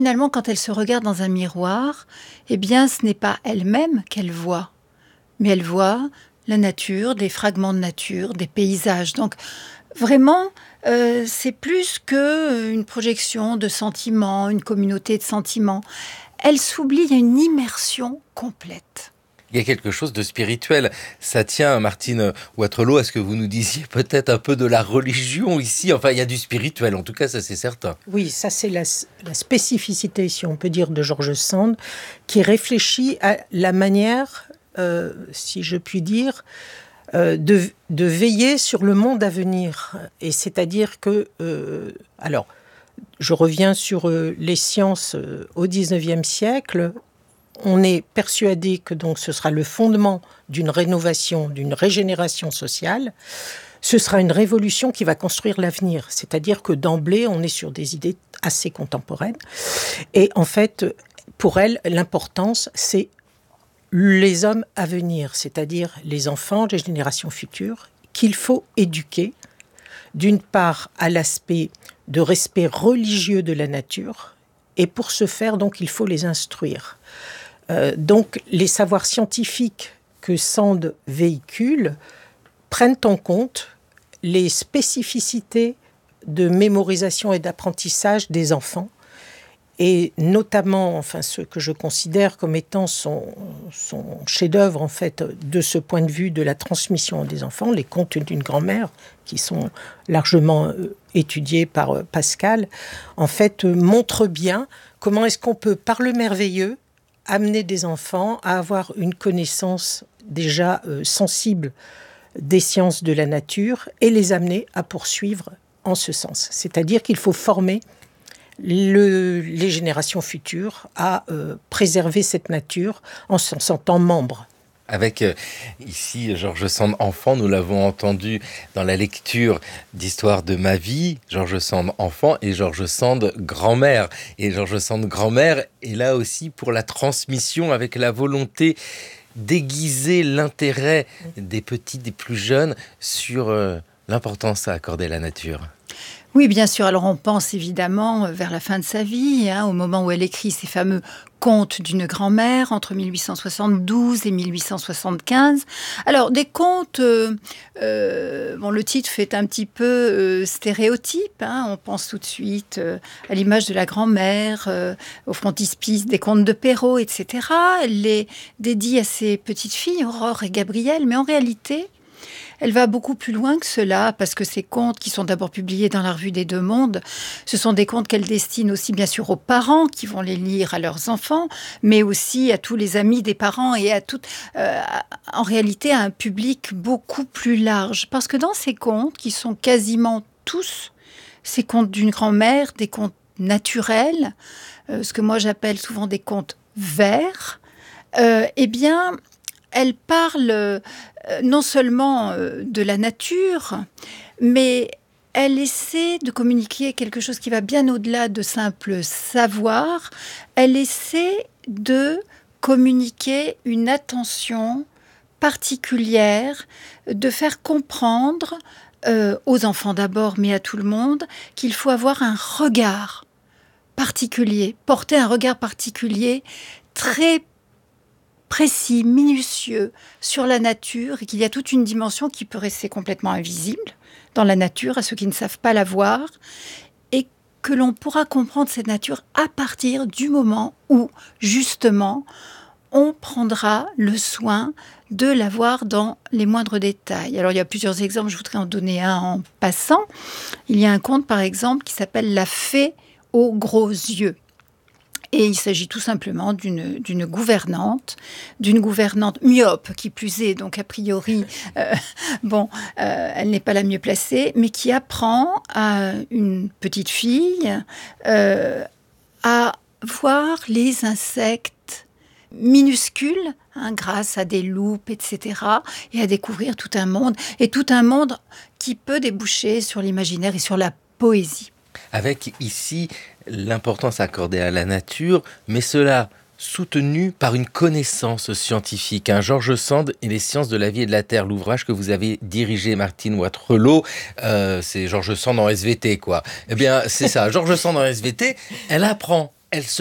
Finalement, quand elle se regarde dans un miroir, eh bien, ce n'est pas elle-même qu'elle voit, mais elle voit la nature, des fragments de nature, des paysages. Donc, vraiment, c'est plus qu'une projection de sentiments, une communauté de sentiments. Elle s'oublie, il y a une immersion complète. Il y a quelque chose de spirituel. Ça tient, Martine Waterloo, à ce que vous nous disiez peut-être un peu de la religion ici. Enfin, il y a du spirituel, en tout cas, ça c'est certain. Oui, ça c'est la spécificité, si on peut dire, de George Sand, qui réfléchit à la manière, si je puis dire, de veiller sur le monde à venir. Et c'est-à-dire que, alors, je reviens sur les sciences au XIXe siècle. On est persuadé que donc ce sera le fondement d'une rénovation, d'une régénération sociale. Ce sera une révolution qui va construire l'avenir. C'est-à-dire que d'emblée, on est sur des idées assez contemporaines. Et en fait, pour elle, l'importance, c'est les hommes à venir, c'est-à-dire les enfants, les générations futures, qu'il faut éduquer, d'une part à l'aspect de respect religieux de la nature, et pour ce faire, donc, il faut les instruire. Donc, les savoirs scientifiques que Sand véhicule prennent en compte les spécificités de mémorisation et d'apprentissage des enfants, et notamment, enfin, ce que je considère comme étant son chef-d'œuvre, en fait, de ce point de vue de la transmission des enfants, les contes d'une grand-mère, qui sont largement étudiés par Pascal, en fait, montrent bien comment est-ce qu'on peut, par le merveilleux, amener des enfants à avoir une connaissance déjà sensible des sciences de la nature et les amener à poursuivre en ce sens. C'est-à-dire qu'il faut former les générations futures à préserver cette nature en s'en sentant membres. Avec ici George Sand enfant, nous l'avons entendu dans la lecture d'Histoire de ma vie, George Sand enfant et George Sand grand-mère. Et George Sand grand-mère est là aussi pour la transmission, avec la volonté d'aiguiser l'intérêt des petits, des plus jeunes sur l'importance à accorder à la nature. Oui, bien sûr. Alors, on pense évidemment vers la fin de sa vie, au moment où elle écrit ces fameux contes d'une grand-mère entre 1872 et 1875. Alors, des contes, le titre fait un petit peu stéréotype. On pense tout de suite à l'image de la grand-mère, au frontispice des contes de Perrault, etc. Elle les dédie à ses petites filles, Aurore et Gabrielle, mais en réalité, elle va beaucoup plus loin que cela, parce que ces contes, qui sont d'abord publiés dans la Revue des Deux Mondes, ce sont des contes qu'elle destine aussi bien sûr aux parents qui vont les lire à leurs enfants, mais aussi à tous les amis des parents et en réalité à un public beaucoup plus large. Parce que dans ces contes, qui sont quasiment tous ces contes d'une grand-mère, des contes naturels, ce que moi j'appelle souvent des contes verts, eh bien, elle parle non seulement de la nature, mais elle essaie de communiquer quelque chose qui va bien au-delà de simple savoir. Elle essaie de communiquer une attention particulière, de faire comprendre aux enfants d'abord, mais à tout le monde, qu'il faut avoir un regard particulier, porter un regard particulier très précis, minutieux sur la nature, et qu'il y a toute une dimension qui peut rester complètement invisible dans la nature à ceux qui ne savent pas la voir, et que l'on pourra comprendre cette nature à partir du moment où, justement, on prendra le soin de la voir dans les moindres détails. Alors, il y a plusieurs exemples, je voudrais en donner un en passant. Il y a un conte, par exemple, qui s'appelle « La fée aux gros yeux ». Et il s'agit tout simplement d'une gouvernante myope, qui plus est, donc a priori, elle n'est pas la mieux placée, mais qui apprend à une petite fille à voir les insectes minuscules, grâce à des loupes, etc., et à découvrir tout un monde qui peut déboucher sur l'imaginaire et sur la poésie. Avec ici l'importance accordée à la nature, mais cela soutenu par une connaissance scientifique. George Sand et les sciences de la vie et de la terre, l'ouvrage que vous avez dirigé, Martine Waterloo, c'est George Sand en SVT, quoi. Eh bien, c'est ça, George Sand en SVT, elle apprend Elle se